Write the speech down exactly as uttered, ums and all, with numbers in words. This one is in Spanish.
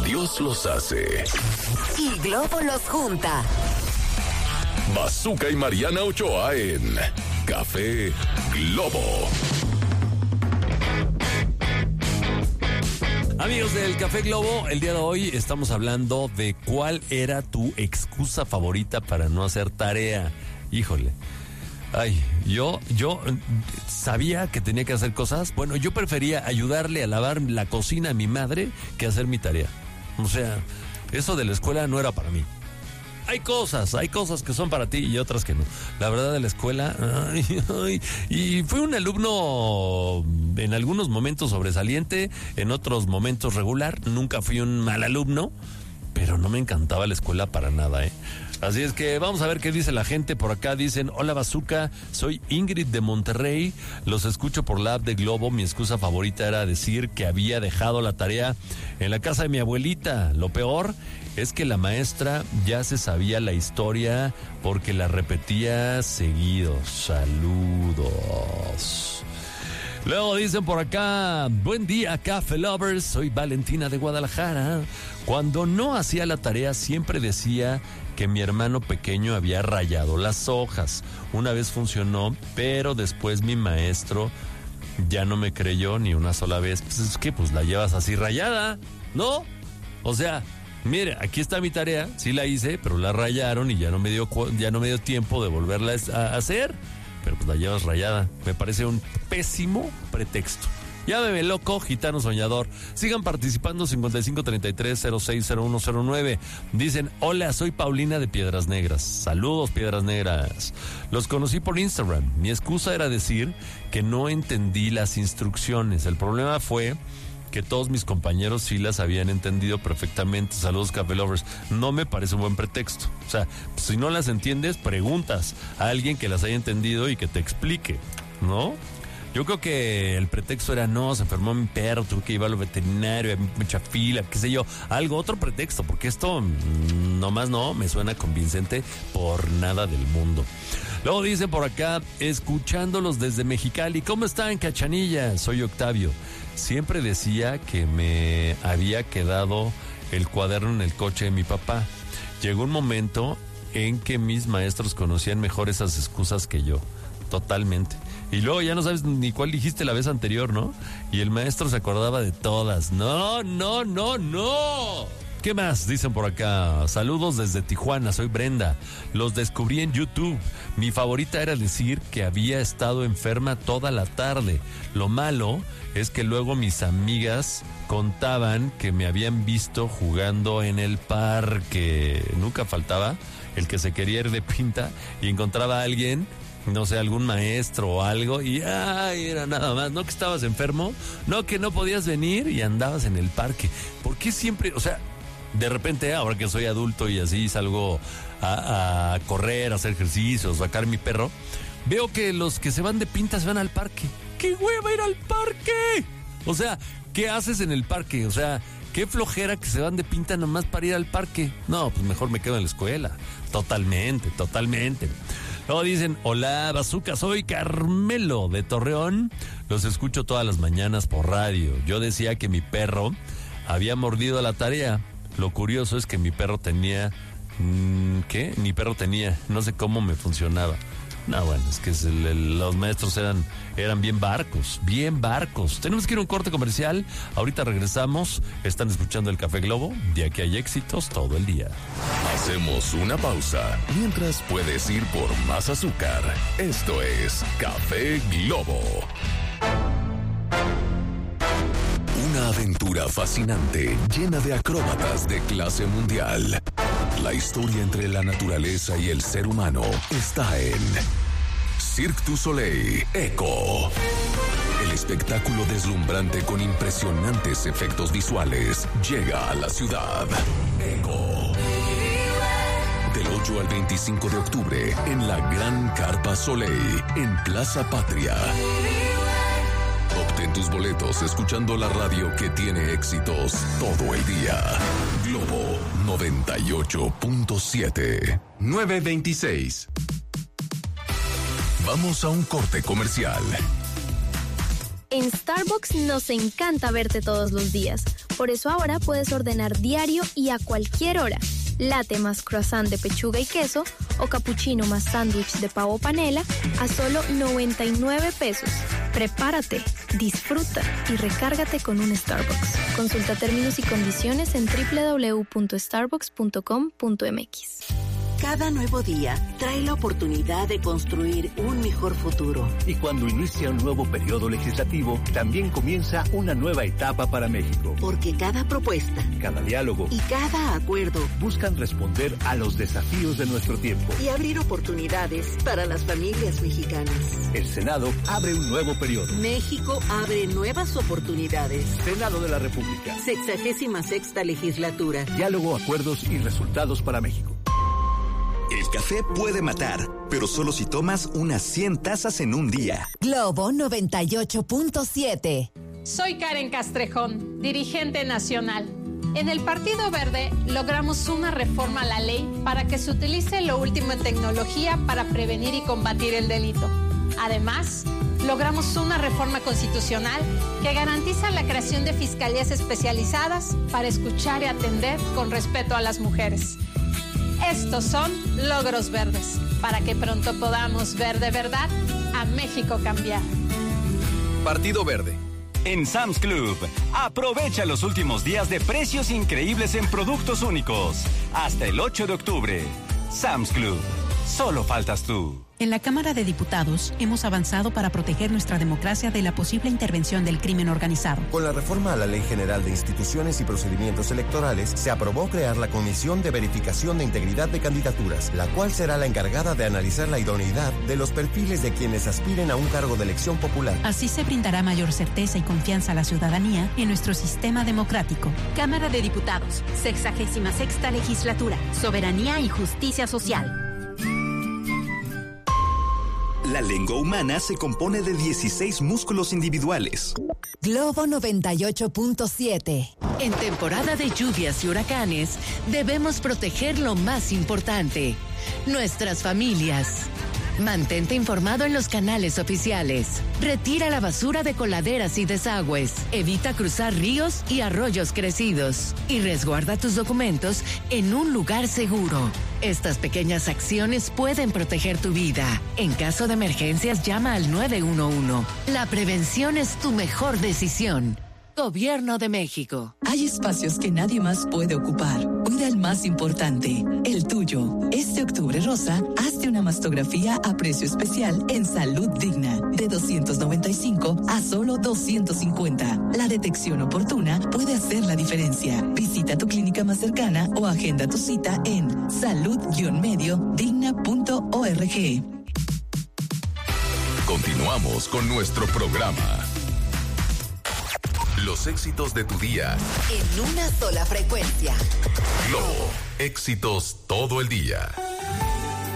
Dios los hace. Y Globo los junta. Bazooka y Mariana Ochoa en Café Globo. Amigos del Café Globo, el día de hoy estamos hablando de cuál era tu excusa favorita para no hacer tarea. Híjole. Ay, yo, yo sabía que tenía que hacer cosas. Bueno, yo prefería ayudarle a lavar la cocina a mi madre que hacer mi tarea. O sea, eso de la escuela no era para mí. Hay cosas, hay cosas que son para ti y otras que no. La verdad de la escuela, ay, ay, y fui un alumno en algunos momentos sobresaliente, en otros momentos regular. Nunca fui un mal alumno, pero no me encantaba la escuela para nada, ¿eh? Así es que vamos a ver qué dice la gente por acá. Dicen, hola Bazooka, soy Ingrid de Monterrey, los escucho por la app de Globo. Mi excusa favorita era decir que había dejado la tarea en la casa de mi abuelita. Lo peor es que la maestra ya se sabía la historia porque la repetía seguido. Saludos. Luego dicen por acá, buen día Café Lovers, soy Valentina de Guadalajara. Cuando no hacía la tarea siempre decía que mi hermano pequeño había rayado las hojas. Una vez funcionó, pero después mi maestro ya no me creyó ni una sola vez. Pues es que pues la llevas así rayada, ¿no? O sea, mire, aquí está mi tarea, sí la hice, pero la rayaron y ya no me dio, ya no me dio tiempo de volverla a hacer. Pero pues la llevas rayada. Me parece un pésimo pretexto. Llámeme loco, gitano soñador. Sigan participando, cincuenta y cinco treinta y tres cero seis cero uno cero nueve. Dicen, hola, soy Paulina de Piedras Negras. Saludos, Piedras Negras. Los conocí por Instagram. Mi excusa era decir que no entendí las instrucciones. El problema fue que todos mis compañeros sí las habían entendido perfectamente. Saludos, Café Lovers. No me parece un buen pretexto. O sea, si no las entiendes, preguntas a alguien que las haya entendido y que te explique, ¿no? Yo creo que el pretexto era, no, se enfermó mi perro, tuve que llevarlo al veterinario, había mucha fila, qué sé yo. Algo, otro pretexto, porque esto mmm, nomás no me suena convincente por nada del mundo. Luego dicen por acá, escuchándolos desde Mexicali. ¿Cómo están, Cachanilla? Soy Octavio. Siempre decía que me había quedado el cuaderno en el coche de mi papá. Llegó un momento en que mis maestros conocían mejor esas excusas que yo. Totalmente. Y luego ya no sabes ni cuál dijiste la vez anterior, ¿no? Y el maestro se acordaba de todas. No, no, no, no. ¿Qué más? Dicen por acá. Saludos desde Tijuana, soy Brenda. Los descubrí en YouTube. Mi favorita era decir que había estado enferma toda la tarde. Lo malo es que luego mis amigas contaban que me habían visto jugando en el parque. Nunca faltaba el que se quería ir de pinta y encontraba a alguien, no sé, algún maestro o algo, y ay, era nada más, no que estabas enfermo, no que no podías venir y andabas en el parque. ¿Por qué siempre, o sea, de repente, ahora que soy adulto y así salgo a, a correr, a hacer ejercicios, sacar mi perro, veo que los que se van de pinta se van al parque? ¡Qué hueva ir al parque! O sea, ¿qué haces en el parque? O sea, qué flojera que se van de pinta nomás para ir al parque. No, pues mejor me quedo en la escuela. Totalmente, totalmente. Luego dicen, hola Bazooka, soy Carmelo de Torreón. Los escucho todas las mañanas por radio. Yo decía que mi perro había mordido la tarea. Lo curioso es que mi perro tenía... Mmm, ¿Qué? Mi perro tenía... No sé cómo me funcionaba. No, bueno, es que es el, el, los maestros eran, eran bien barcos, bien barcos. Tenemos que ir a un corte comercial. Ahorita regresamos. Están escuchando el Café Globo. De aquí hay éxitos todo el día. Hacemos una pausa. Mientras puedes ir por más azúcar. Esto es Café Globo. Una aventura fascinante, llena de acróbatas de clase mundial. La historia entre la naturaleza y el ser humano está en Cirque du Soleil Echo. El espectáculo deslumbrante con impresionantes efectos visuales llega a la ciudad. Echo. Del ocho al veinticinco de octubre en la Gran Carpa Soleil en Plaza Patria. Obtén tus boletos escuchando la radio que tiene éxitos todo el día. Globo noventa y ocho punto siete. nueve veintiséis. Vamos a un corte comercial. En Starbucks nos encanta verte todos los días. Por eso ahora puedes ordenar diario y a cualquier hora. Latte más croissant de pechuga y queso o cappuccino más sándwich de pavo panela a solo noventa y nueve pesos. Prepárate, disfruta y recárgate con un Starbucks. Consulta términos y condiciones en doble u doble u doble u punto starbucks punto com punto m x. Cada nuevo día trae la oportunidad de construir un mejor futuro. Y cuando inicia un nuevo periodo legislativo, también comienza una nueva etapa para México. Porque cada propuesta, cada diálogo y cada acuerdo buscan responder a los desafíos de nuestro tiempo y abrir oportunidades para las familias mexicanas. El Senado abre un nuevo periodo. México abre nuevas oportunidades. Senado de la República. Sexagésima sexta legislatura. Diálogo, acuerdos y resultados para México. El café puede matar, pero solo si tomas unas cien tazas en un día. Globo noventa y ocho punto siete. Soy Karen Castrejón, dirigente nacional. En el Partido Verde logramos una reforma a la ley para que se utilice lo último en tecnología para prevenir y combatir el delito. Además, logramos una reforma constitucional que garantiza la creación de fiscalías especializadas para escuchar y atender con respeto a las mujeres. Estos son logros verdes, para que pronto podamos ver de verdad a México cambiar. Partido Verde. En Sam's Club, aprovecha los últimos días de precios increíbles en productos únicos. Hasta el ocho de octubre. Sam's Club. Solo faltas tú. En la Cámara de Diputados hemos avanzado para proteger nuestra democracia de la posible intervención del crimen organizado. Con la reforma a la Ley General de Instituciones y Procedimientos Electorales, se aprobó crear la Comisión de Verificación de Integridad de Candidaturas, la cual será la encargada de analizar la idoneidad de los perfiles de quienes aspiren a un cargo de elección popular. Así se brindará mayor certeza y confianza a la ciudadanía en nuestro sistema democrático. Cámara de Diputados, sexagésima sexta legislatura, soberanía y justicia social. La lengua humana se compone de dieciséis músculos individuales. Globo noventa y ocho punto siete. En temporada de lluvias y huracanes, debemos proteger lo más importante, nuestras familias. Mantente informado en los canales oficiales. Retira la basura de coladeras y desagües. Evita cruzar ríos y arroyos crecidos. Y resguarda tus documentos en un lugar seguro. Estas pequeñas acciones pueden proteger tu vida. En caso de emergencias, llama al nueve uno uno. La prevención es tu mejor decisión. Gobierno de México. Hay espacios que nadie más puede ocupar. Cuida el más importante, el tuyo. Este octubre rosa, hazte una mastografía a precio especial en Salud Digna, de doscientos noventa y cinco a solo doscientos cincuenta. La detección oportuna puede hacer la diferencia. Visita tu clínica más cercana o agenda tu cita en salud medio digna punto org. Continuamos con nuestro programa. Los éxitos de tu día. En una sola frecuencia. Globo. Éxitos todo el día.